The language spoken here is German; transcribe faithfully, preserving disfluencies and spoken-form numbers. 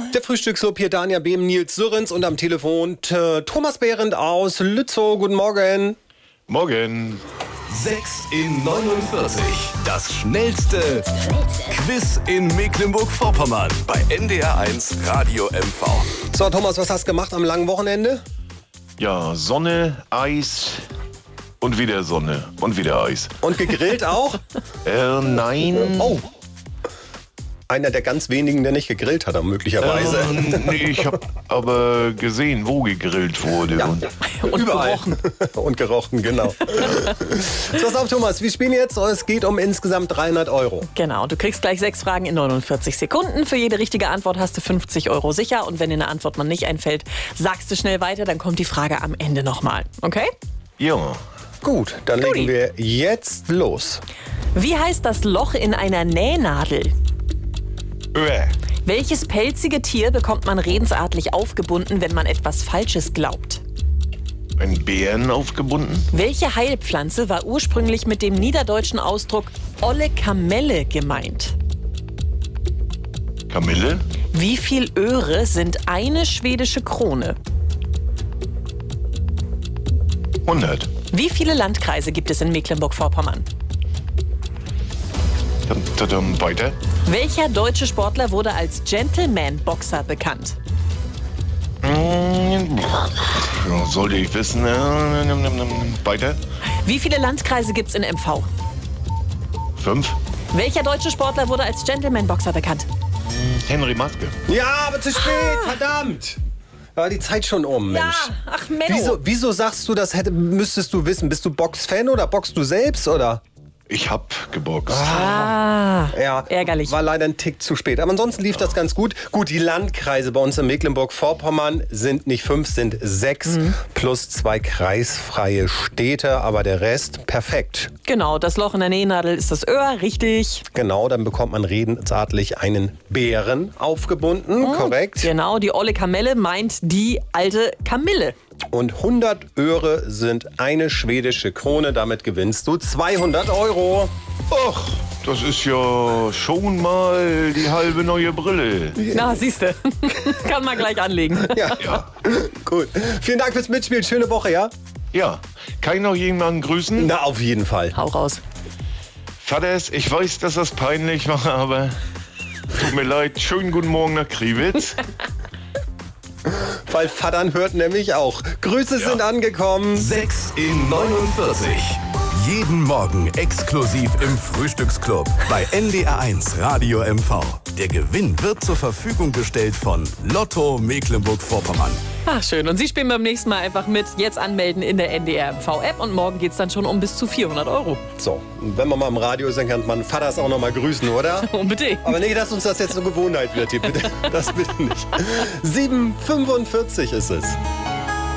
Der Frühstücksclub hier, Dania Behm, Nils Sürrens und am Telefon äh, Thomas Behrendt aus Lützow. Guten Morgen. Morgen. sechs in neunundvierzig. Das schnellste Quiz in Mecklenburg-Vorpommern bei N D R eins Radio M V. So, Thomas, was hast du gemacht am langen Wochenende? Ja, Sonne, Eis und wieder Sonne und wieder Eis. Und gegrillt auch? Äh, nein. Oh. Einer der ganz wenigen, der nicht gegrillt hat, möglicherweise. Ähm, nee, ich habe aber gesehen, wo gegrillt wurde. Ja. Und Und gerochen. Und gerochen, genau. So, pass auf, Thomas, wir spielen jetzt. Es geht um insgesamt dreihundert Euro. Genau, du kriegst gleich sechs Fragen in neunundvierzig Sekunden. Für jede richtige Antwort hast du fünfzig Euro sicher. Und wenn dir eine Antwort mal nicht einfällt, sagst du schnell weiter, dann kommt die Frage am Ende nochmal. Okay? ja, Gut, dann Guti. legen wir jetzt los. Wie heißt das Loch in einer Nähnadel? äh, Welches pelzige Tier bekommt man redensartlich aufgebunden, wenn man etwas Falsches glaubt? ein Bären aufgebunden. Welche Heilpflanze war ursprünglich mit dem niederdeutschen Ausdruck olle Kamelle gemeint? Kamille. Wie viel Öre sind eine schwedische Krone? hundert. Wie viele Landkreise gibt es in Mecklenburg-Vorpommern? Dann, dann, dann weiter. Welcher deutsche Sportler wurde als Gentleman-Boxer bekannt? Hm, ja, sollte ich wissen. Äh, weiter. Wie viele Landkreise gibt es in M V? Fünf. Welcher deutsche Sportler wurde als Gentleman-Boxer bekannt? Henry Maske. Ja, aber zu spät, verdammt. War die Zeit schon um, Mensch. Ja, ach Menno. Wieso, wieso sagst du, das hätte, müsstest du wissen? Bist du Boxfan oder boxst du selbst, oder? Ich hab geboxt. Ah, Ja, ärgerlich. war leider ein Tick zu spät. Aber ansonsten lief das ganz gut. Gut, die Landkreise bei uns in Mecklenburg-Vorpommern sind nicht fünf, sind sechs. Mhm. Plus zwei kreisfreie Städte. Aber der Rest perfekt. Genau, das Loch in der Nähnadel ist das Öhr, richtig. Genau, dann bekommt man redensartlich einen Bären aufgebunden. Korrekt. Genau, die olle Kamelle meint die alte Kamille. Und hundert Öre sind eine schwedische Krone. Damit gewinnst du zweihundert Euro. Ach, das ist ja schon mal die halbe neue Brille. Na, siehste, kann man gleich anlegen. Ja, Ja. gut. Vielen Dank fürs Mitspielen. Schöne Woche, ja? Ja, kann ich noch jemanden grüßen? Na, auf jeden Fall. Hau raus. Vaters, ich weiß, dass das peinlich war, aber tut mir leid. Schönen guten Morgen nach Kriwitz. Weil Vatern hört nämlich auch. Grüße sind angekommen. sechs in neunundvierzig. Jeden Morgen exklusiv im Frühstücksclub bei N D R eins Radio M V. Der Gewinn wird zur Verfügung gestellt von Lotto Mecklenburg-Vorpommern. Ach, schön. Und Sie spielen beim nächsten Mal einfach mit. Jetzt anmelden in der N D R M V-App. Und morgen geht's dann schon um bis zu vierhundert Euro. So, und wenn man mal im Radio ist, dann kann man Vaters auch noch mal grüßen, oder? Unbedingt. Aber nicht, dass uns das jetzt eine Gewohnheit wird hier, bitte. Das bitte nicht. sieben Uhr fünfundvierzig ist es.